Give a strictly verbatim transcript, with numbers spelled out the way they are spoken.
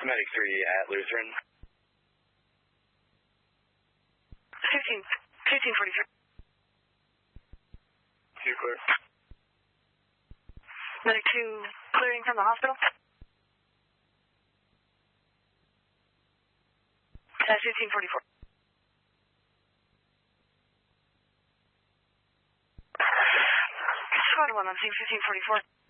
Medic three at Lutheran. fifteen, fifteen forty-three. two clear. Medic two clearing from the hospital. Dash fifteen forty-four. Squad one on scene fifteen forty-four.